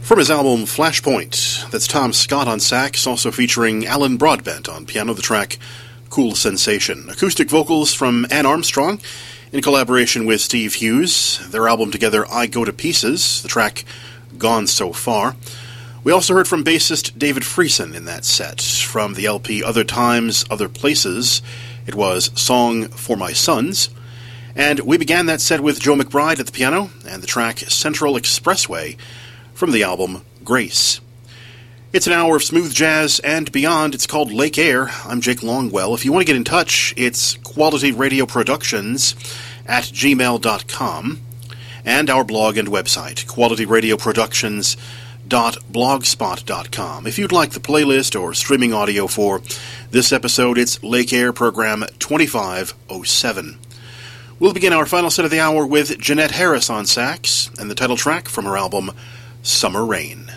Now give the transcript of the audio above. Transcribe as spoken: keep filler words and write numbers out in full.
From his album Flashpoint, that's Tom Scott on sax, also featuring Alan Broadbent on piano, the track Cool Sensation. Acoustic vocals from Ann Armstrong in collaboration with Steve Hughes. Their album together, I Go to Pieces, the track Gone So Far. We also heard from bassist David Friesen in that set. From the L P Other Times, Other Places, it was Song for My Sons. And we began that set with Joe McBride at the piano and the track Central Expressway from the album Grace. It's an hour of smooth jazz and beyond. It's called Lake Air. I'm Jake Longwell. If you want to get in touch, it's Quality Radio Productions at gmail dot com and our blog and website, quality radio productions dot blogspot dot com. If you'd like the playlist or streaming audio for this episode, it's Lake Air Program twenty-five oh seven. We'll begin our final set of the hour with Jeanette Harris on sax and the title track from her album Summer Rain.